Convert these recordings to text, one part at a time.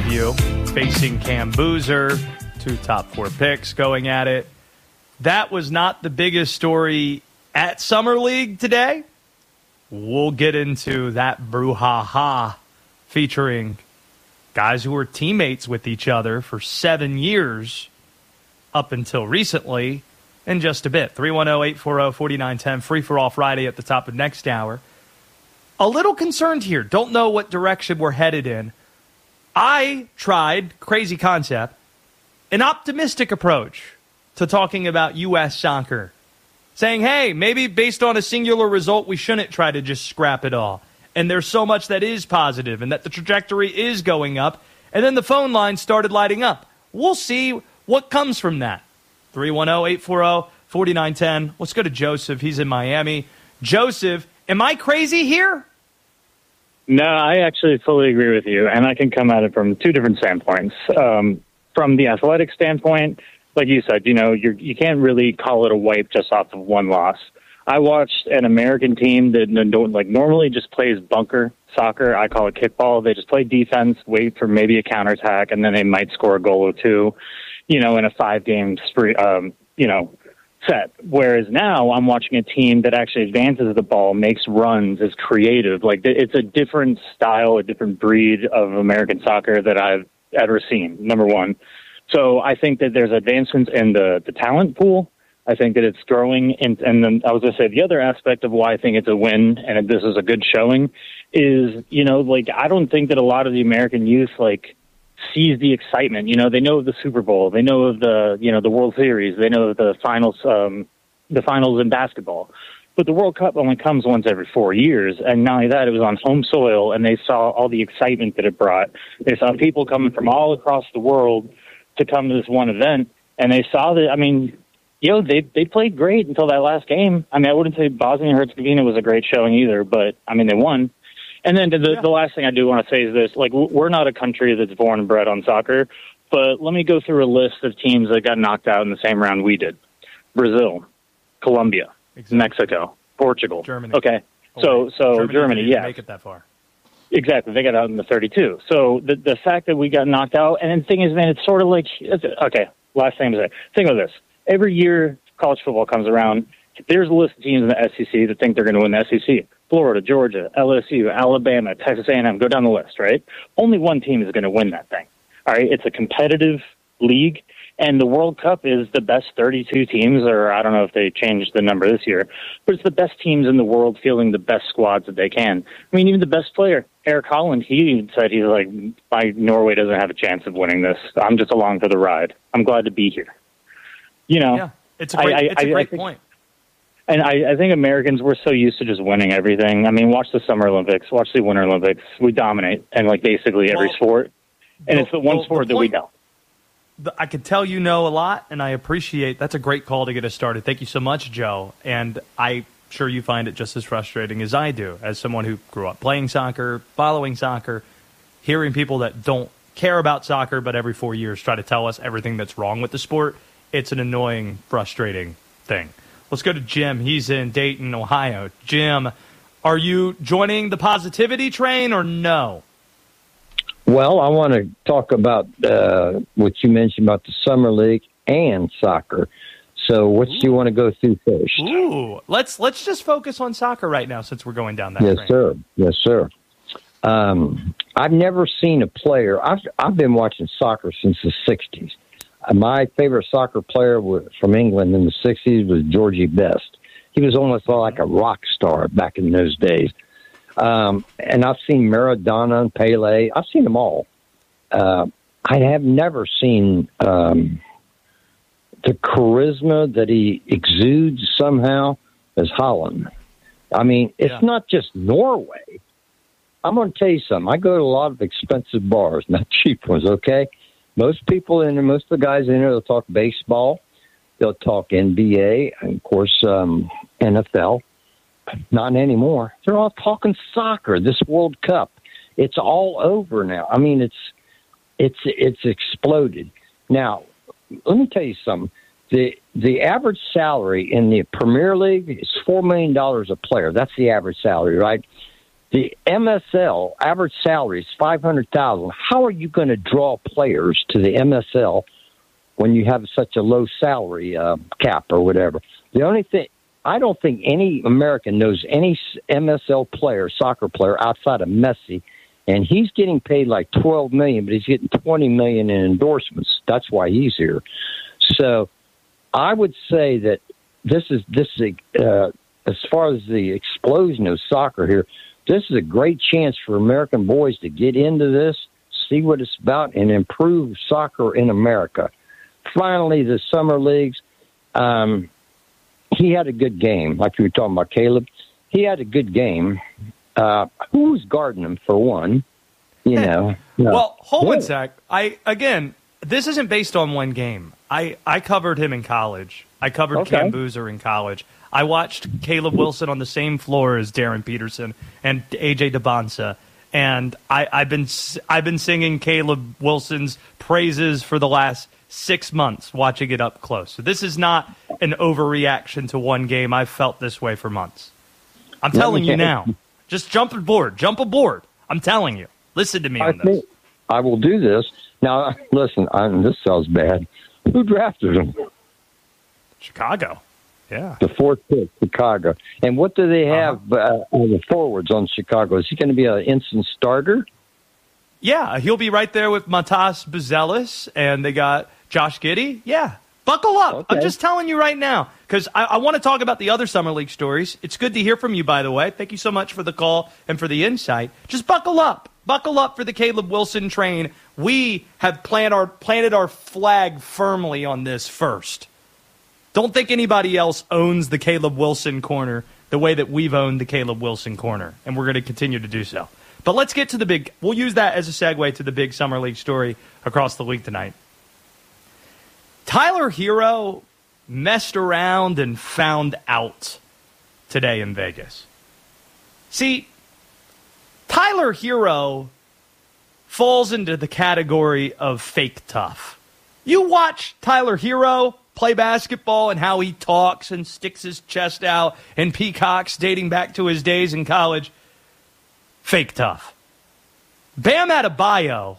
preview. Facing Cam Boozer, 2 top 4 picks going at it. That was not the biggest story at Summer League today. We'll get into that brouhaha featuring guys who were teammates with each other for 7 years up until recently in just a bit. 310-840-4910, free for all Friday at the top of next hour. A little concerned here. Don't know what direction we're headed in. I tried, crazy concept, an optimistic approach to talking about U.S. soccer. Saying, hey, maybe based on a singular result, we shouldn't try to just scrap it all. And there's so much that is positive and that the trajectory is going up. And then the phone line started lighting up. We'll see what comes from that. 310-840-4910. Let's go to Joseph. He's in Miami. Joseph, am I crazy here? No, I actually fully agree with you. And I can come at it from 2 different standpoints. From the athletic standpoint, like you said, you can't really call it a wipe just off of one loss. I watched an American team that normally just plays bunker soccer. I call it kickball. They just play defense, wait for maybe a counterattack, and then they might score a goal or two, in a 5-game spree, set. Whereas now I'm watching a team that actually advances the ball, makes runs, is creative. Like, it's a different style, a different breed of American soccer that I've ever seen, number one. So I think that there's advancements in the talent pool. I think that it's growing. And then I was going to say the other aspect of why I think it's a win and this is a good showing is, I don't think that a lot of the American youth, sees the excitement. They know of the Super Bowl. They know of the World Series. They know of the finals in basketball. But the World Cup only comes once every 4 years. And not only that, it was on home soil, and they saw all the excitement that it brought. They saw people coming from all across the world to come to this one event, and they saw that, they played great until that last game. I wouldn't say Bosnia and Herzegovina was a great showing either, but, they won. And then the last thing I do want to say is this, we're not a country that's born and bred on soccer, but let me go through a list of teams that got knocked out in the same round we did. Brazil, Colombia, Mexico, Portugal. Germany. Okay, so Germany, yeah. Make it that far. Exactly. They got out in the 32. So the fact that we got knocked out, and the thing is, man, it's sort of like, okay, last thing to say. Think of this. Every year college football comes around, there's a list of teams in the SEC that think they're going to win the SEC. Florida, Georgia, LSU, Alabama, Texas A&M, go down the list, right? Only one team is going to win that thing. All right? It's a competitive league, and the World Cup is the best 32 teams, or I don't know if they changed the number this year, but it's the best teams in the world fielding the best squads that they can. Even the best player, Eric Holland, he said Norway doesn't have a chance of winning this. I'm just along for the ride. I'm glad to be here. Yeah, it's a great point. And I think Americans, we're so used to just winning everything. Watch the Summer Olympics, watch the Winter Olympics. We dominate in basically every sport. And it's the one sport that we don't. I could tell you know a lot, and I appreciate that's a great call to get us started. Thank you so much, Joe. And I'm sure you find it just as frustrating as I do, as someone who grew up playing soccer, following soccer, hearing people that don't care about soccer but every 4 years try to tell us everything that's wrong with the sport. It's an annoying, frustrating thing. Let's go to Jim. He's in Dayton, Ohio. Jim, are you joining the positivity train or no? Well, I want to talk about what you mentioned about the Summer League and soccer. So what do you want to go through first? Ooh, let's just focus on soccer right now since we're going down that train. Sir. Yes, sir. I've never seen a player. I've been watching soccer since the 60s. My favorite soccer player from England in the 60s was Georgie Best. He was almost like a rock star back in those days. And I've seen Maradona and Pele. I've seen them all. I have never seen the charisma that he exudes somehow as Holland. It's not just Norway. I'm going to tell you something. I go to a lot of expensive bars, not cheap ones, okay? Most people in there, most of the guys in there, they'll talk baseball. They'll talk NBA, and of course, NFL. Not anymore. They're all talking soccer, this World Cup. It's all over now. It's exploded. Now, let me tell you something. The average salary in the Premier League is $4 million a player. That's the average salary, right? The MSL average salary is $500,000. How are you going to draw players to the MSL when you have such a low salary cap or whatever? The only thing, I don't think any American knows any MSL player, soccer player, outside of Messi, and he's getting paid like $12 million, but he's getting $20 million in endorsements. That's why he's here. So I would say that this is as far as the explosion of soccer here, this is a great chance for American boys to get into this, see what it's about, and improve soccer in America. Finally, the summer leagues, he had a good game, like you were talking about, Caleb. He had a good game. Who's guarding him, for one? You know. Well, hold one sec. This isn't based on one game. I covered him in college. I covered Cam Boozer in college. I watched Caleb Wilson on the same floor as Darren Peterson and AJ DeBonsa, and I've been singing Caleb Wilson's praises for the last 6 months, watching it up close. So this is not an overreaction to one game. I've felt this way for months. I'm telling you now. Just jump aboard. I'm telling you. Listen to me on this. I will do this. Now, listen, this sounds bad. Who drafted him? Chicago. Yeah. The fourth pick, Chicago. And what do they have on the forwards on Chicago? Is he going to be an instant starter? Yeah, he'll be right there with Matas Buzelis, and they got Josh Giddey. Yeah, buckle up. Okay. I'm just telling you right now, because I want to talk about the other Summer League stories. It's good to hear from you, by the way. Thank you so much for the call and for the insight. Just buckle up. Buckle up for the Caleb Wilson train. We have planted our flag firmly on this first. Don't think anybody else owns the Caleb Wilson corner the way that we've owned the Caleb Wilson corner, and we're going to continue to do so. But let's get to the big – we'll use that as a segue to the big Summer League story across the league tonight. Tyler Hero messed around and found out today in Vegas. See, Tyler Hero falls into the category of fake tough. You watch Tyler Hero play basketball and how he talks and sticks his chest out and peacocks dating back to his days in college. Fake tough. Bam Adebayo,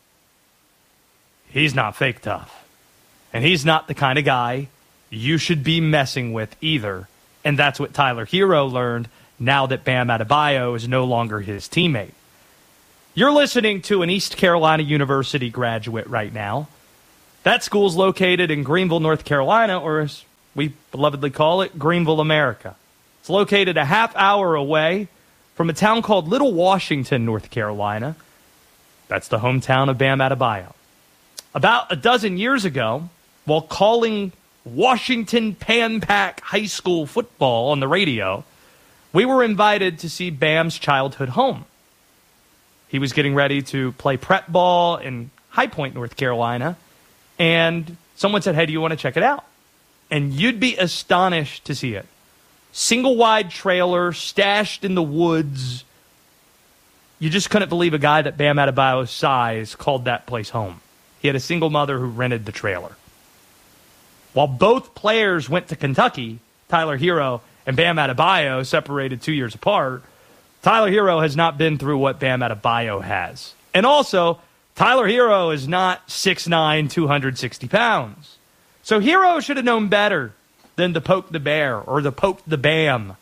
he's not fake tough. And he's not the kind of guy you should be messing with either. And that's what Tyler Hero learned now that Bam Adebayo is no longer his teammate. You're listening to an East Carolina University graduate right now. That school's located in Greenville, North Carolina, or as we belovedly call it, Greenville, America. It's located a half hour away from a town called Little Washington, North Carolina. That's the hometown of Bam Adebayo. About a dozen years ago, while calling Washington Pan Pac High School football on the radio, we were invited to see Bam's childhood home. He was getting ready to play prep ball in High Point, North Carolina, and someone said, hey, do you want to check it out? And you'd be astonished to see it. Single-wide trailer, stashed in the woods. You just couldn't believe a guy that Bam Adebayo's size called that place home. He had a single mother who rented the trailer. While both players went to Kentucky, Tyler Hero and Bam Adebayo separated 2 years apart, Tyler Hero has not been through what Bam Adebayo has. And also, Tyler Hero is not 6'9", 260 pounds. So Hero should have known better than to poke the bear or to poke the Bam.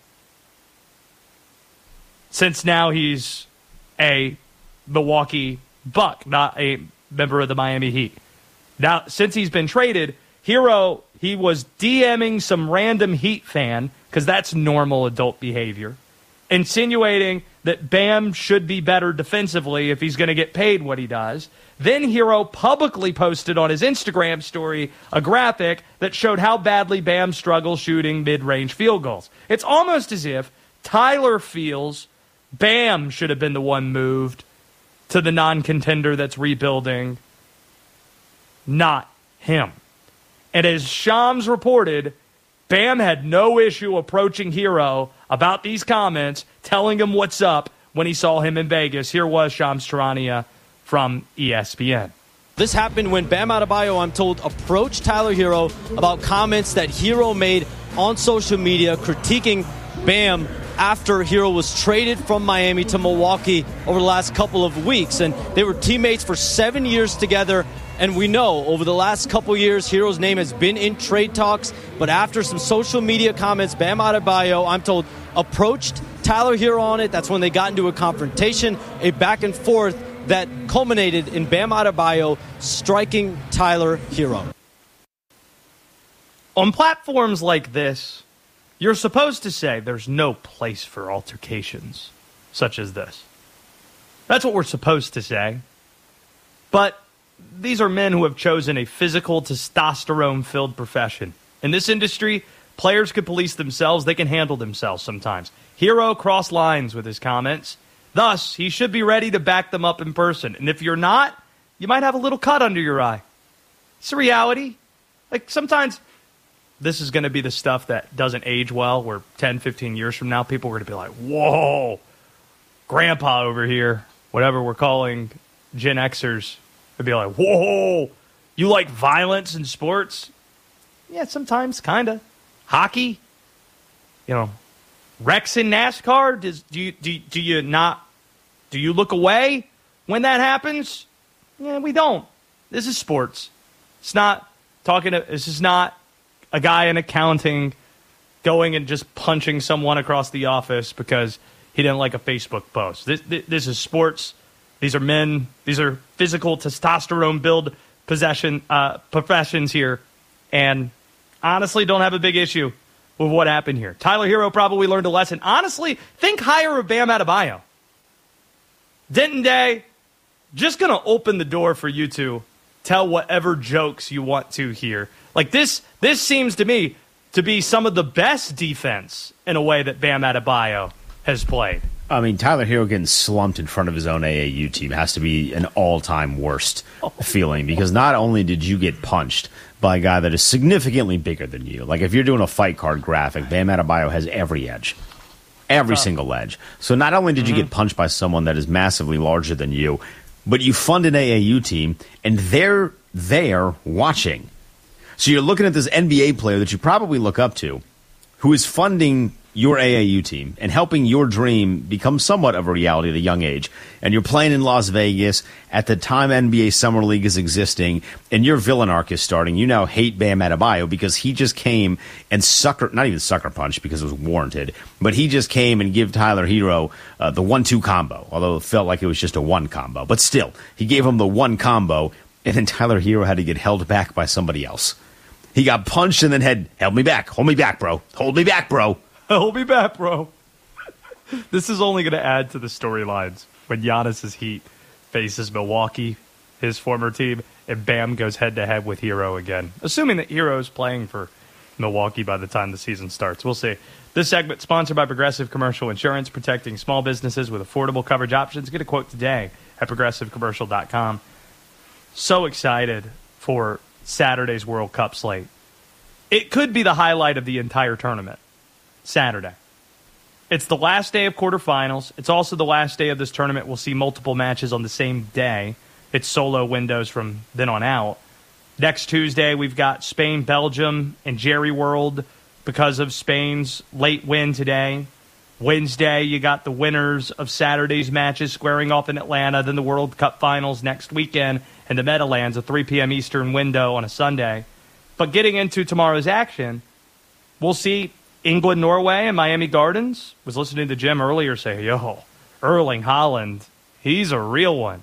Since now he's a Milwaukee Buck, not a member of the Miami Heat. Now, since he's been traded, Hero, he was DMing some random Heat fan, because that's normal adult behavior, insinuating that Bam should be better defensively if he's going to get paid what he does. Then Hero publicly posted on his Instagram story a graphic that showed how badly Bam struggles shooting mid-range field goals. It's almost as if Tyler feels Bam should have been the one moved to the non-contender that's rebuilding, not him. And as Shams reported, Bam had no issue approaching Hero about these comments, telling him what's up when he saw him in Vegas. Here was Shams Charania from ESPN. This happened when Bam Adebayo, I'm told, approached Tyler Hero about comments that Hero made on social media critiquing Bam after Hero was traded from Miami to Milwaukee over the last couple of weeks. And they were teammates for 7 years together. And we know over the last couple years, Hero's name has been in trade talks. But after some social media comments, Bam Adebayo, I'm told, approached Tyler Hero on it. That's when they got into a confrontation, a back and forth that culminated in Bam Adebayo striking Tyler Hero. On platforms like this, you're supposed to say there's no place for altercations such as this. That's what we're supposed to say. But these are men who have chosen a physical, testosterone-filled profession. In this industry, players can police themselves. They can handle themselves sometimes. Hero crossed lines with his comments. Thus, he should be ready to back them up in person. And if you're not, you might have a little cut under your eye. It's a reality. Like, sometimes this is going to be the stuff that doesn't age well, where 10, 15 years from now, people are going to be like, whoa, grandpa over here, whatever we're calling Gen Xers, would be like, whoa, you like violence in sports? Yeah, sometimes, kind of. Hockey, wrecks in NASCAR, do you look away when that happens? Yeah, we don't. This is sports. This is not a guy in accounting going and just punching someone across the office because he didn't like a Facebook post. This is sports. These are men. These are physical testosterone build professions here. And honestly, don't have a big issue with what happened here. Tyler Hero probably learned a lesson. Honestly, think higher of Bam Adebayo. Denton Day, just going to open the door for you to tell whatever jokes you want to here. Like this seems to me to be some of the best defense in a way that Bam Adebayo has played. I mean, Tyler Hero getting slumped in front of his own AAU team has to be an all-time worst feeling, because not only did you get punched by a guy that is significantly bigger than you. Like, if you're doing a fight card graphic, Bam Adebayo has every edge. Every single edge. So not only did you get punched by someone that is massively larger than you, but you fund an AAU team, and they're there watching. So you're looking at this NBA player that you probably look up to, who is funding your AAU team and helping your dream become somewhat of a reality at a young age. And you're playing in Las Vegas at the time NBA Summer League is existing, and your villain arc is starting. You now hate Bam Adebayo because he just came and not even sucker punch because it was warranted, but he just came and gave Tyler Hero the 1-2 combo, although it felt like it was just a one combo. But still, he gave him the one combo, and then Tyler Hero had to get held back by somebody else. He got punched and then held me back. Hold me back, bro. Hold me back, bro. Hold me back, bro. This is only going to add to the storylines when Giannis's Heat faces Milwaukee, his former team, and Bam goes head-to-head with Hero again. Assuming that Hero's playing for Milwaukee by the time the season starts. We'll see. This segment sponsored by Progressive Commercial Insurance, protecting small businesses with affordable coverage options. Get a quote today at progressivecommercial.com. So excited for Saturday's World Cup slate. It could be the highlight of the entire tournament. Saturday. It's the last day of quarterfinals. It's also the last day of this tournament. We'll see multiple matches on the same day. It's solo windows from then on out. Next Tuesday, we've got Spain, Belgium, and Jerry World because of Spain's late win today. Wednesday, you got the winners of Saturday's matches squaring off in Atlanta, then the World Cup finals next weekend in the Meadowlands, a 3 p.m. Eastern window on a Sunday. But getting into tomorrow's action, we'll see England, Norway, and Miami Gardens. Was listening to Jim earlier say, yo, Erling Haaland, he's a real one.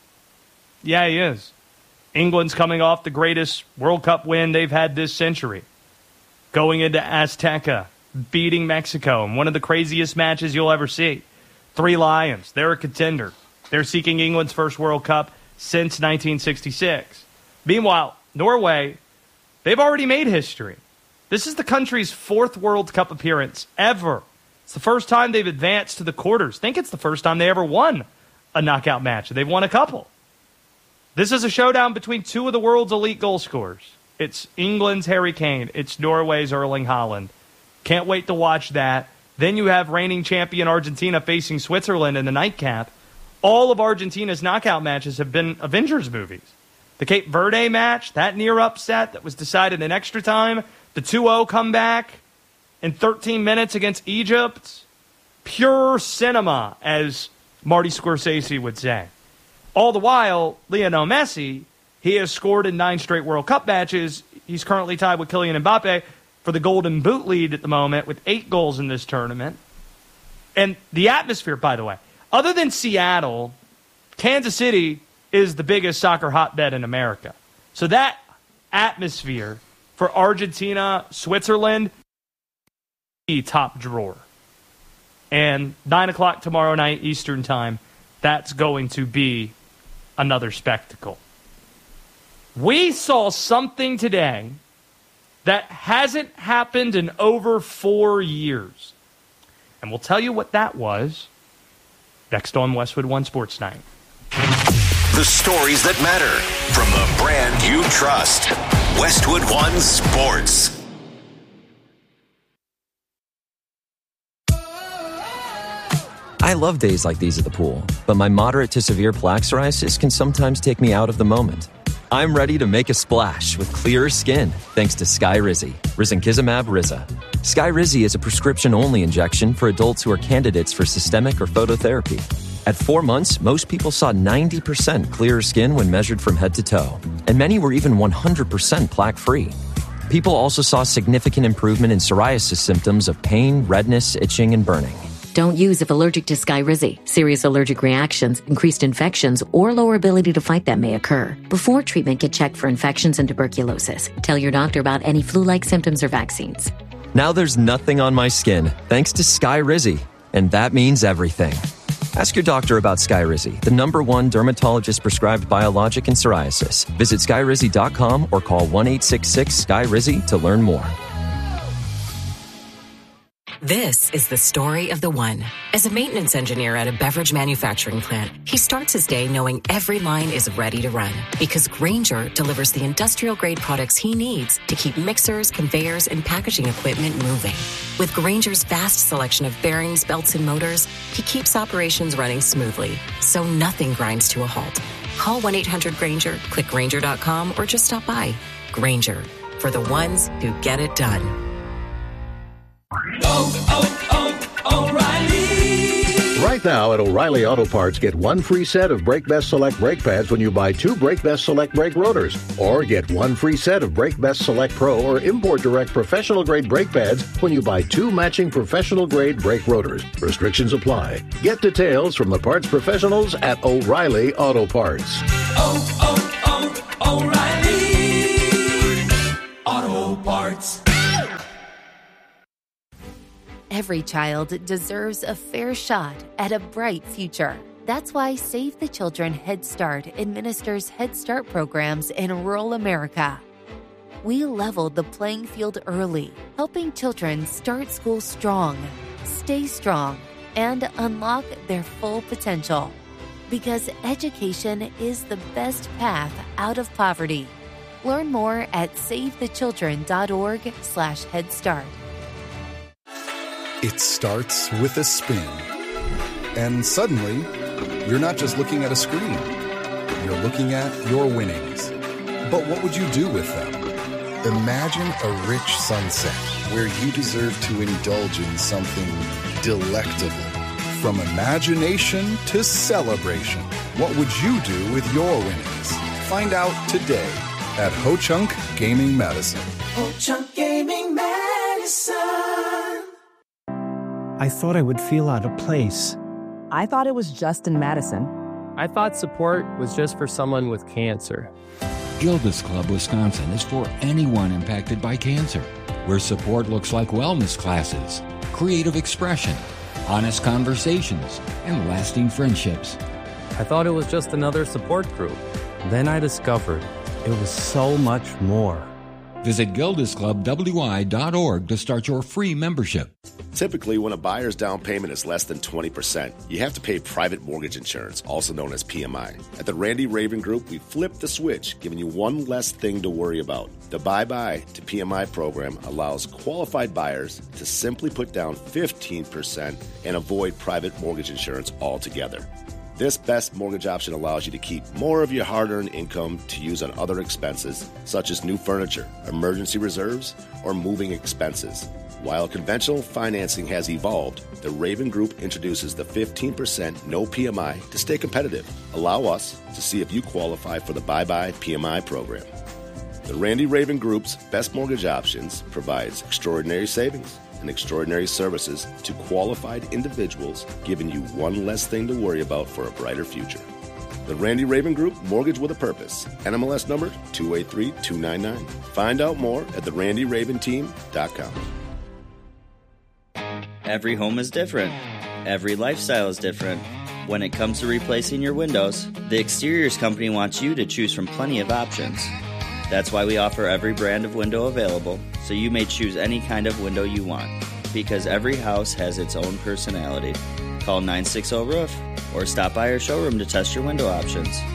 Yeah, he is. England's coming off the greatest World Cup win they've had this century. Going into Azteca, beating Mexico in one of the craziest matches you'll ever see. 3 Lions, they're a contender. They're seeking England's first World Cup since 1966. Meanwhile, Norway, they've already made history. This is the country's 4th World Cup appearance ever. It's the first time they've advanced to the quarters. I think it's the first time they ever won a knockout match. They've won a couple. This is a showdown between 2 of the world's elite goal scorers. It's England's Harry Kane. It's Norway's Erling Haaland. Can't wait to watch that. Then you have reigning champion Argentina facing Switzerland in the nightcap. All of Argentina's knockout matches have been Avengers movies. The Cape Verde match, that near upset that was decided in extra time. The 2-0 comeback in 13 minutes against Egypt. Pure cinema, as Marty Scorsese would say. All the while, Lionel Messi, he has scored in 9 straight World Cup matches. He's currently tied with Kylian Mbappe for the Golden Boot lead at the moment with 8 goals in this tournament. And the atmosphere, by the way, other than Seattle, Kansas City is the biggest soccer hotbed in America. So that atmosphere for Argentina, Switzerland, top drawer. And 9 o'clock tomorrow night Eastern time, that's going to be another spectacle. We saw something today that hasn't happened in over 4 years. And we'll tell you what that was next on Westwood One Sports Night. The stories that matter from the brand you trust. Westwood One Sports. I love days like these at the pool, but my moderate to severe plaque psoriasis can sometimes take me out of the moment. I'm ready to make a splash with clearer skin thanks to Skyrizi, risankizumab Riza. Skyrizi is a prescription-only injection for adults who are candidates for systemic or phototherapy. At 4 months, most people saw 90% clearer skin when measured from head to toe, and many were even 100% plaque-free. People also saw significant improvement in psoriasis symptoms of pain, redness, itching, and burning. Don't use if allergic to Skyrizi. Serious allergic reactions, increased infections, or lower ability to fight them may occur. Before treatment, get checked for infections and tuberculosis. Tell your doctor about any flu-like symptoms or vaccines. Now there's nothing on my skin thanks to Skyrizi, and that means everything. Ask your doctor about Skyrizi, the #1 dermatologist-prescribed biologic in psoriasis. Visit Skyrizi.com or call 1-866-SKYRIZI to learn more. This is the story of the one. As a maintenance engineer at a beverage manufacturing plant, he starts his day knowing every line is ready to run because Grainger delivers the industrial-grade products he needs to keep mixers, conveyors, and packaging equipment moving. With Grainger's vast selection of bearings, belts, and motors, he keeps operations running smoothly, so nothing grinds to a halt. Call 1-800-GRAINGER, click Grainger.com, or just stop by. Grainger, for the ones who get it done. O'Reilly! Right now at O'Reilly Auto Parts, get 1 free set of Brake Best Select brake pads when you buy 2 Brake Best Select brake rotors. Or get 1 free set of Brake Best Select Pro or Import Direct professional grade brake pads when you buy 2 matching professional grade brake rotors. Restrictions apply. Get details from the parts professionals at O'Reilly Auto Parts. O'Reilly Auto Parts. Every child deserves a fair shot at a bright future. That's why Save the Children Head Start administers Head Start programs in rural America. We leveled the playing field early, helping children start school strong, stay strong, and unlock their full potential. Because education is the best path out of poverty. Learn more at savethechildren.org/headstart. It starts with a spin. And suddenly, you're not just looking at a screen. You're looking at your winnings. But what would you do with them? Imagine a rich sunset where you deserve to indulge in something delectable. From imagination to celebration, what would you do with your winnings? Find out today at Ho-Chunk Gaming Madison. Ho-Chunk Gaming Madison. I thought I would feel out of place. I thought it was just in Madison. I thought support was just for someone with cancer. Gilda's Club Wisconsin is for anyone impacted by cancer, where support looks like wellness classes, creative expression, honest conversations, and lasting friendships. I thought it was just another support group. Then I discovered it was so much more. Visit gildasclubwi.org to start your free membership. Typically, when a buyer's down payment is less than 20%, you have to pay private mortgage insurance, also known as PMI. At the Randy Raven Group, we flipped the switch, giving you one less thing to worry about. The Bye-Bye to PMI program allows qualified buyers to simply put down 15% and avoid private mortgage insurance altogether. This best mortgage option allows you to keep more of your hard-earned income to use on other expenses, such as new furniture, emergency reserves, or moving expenses. While conventional financing has evolved, the Raven Group introduces the 15% no PMI to stay competitive. Allow us to see if you qualify for the Bye-Bye PMI program. The Randy Raven Group's Best Mortgage Options provides extraordinary savings and extraordinary services to qualified individuals, giving you one less thing to worry about for a brighter future. The Randy Raven Group, Mortgage with a Purpose. NMLS number 283299. Find out more at therandyraventeam.com. Every home is different. Every lifestyle is different. When it comes to replacing your windows, the Exteriors Company wants you to choose from plenty of options. That's why we offer every brand of window available, so you may choose any kind of window you want. Because every house has its own personality. Call 960-ROOF or stop by our showroom to test your window options.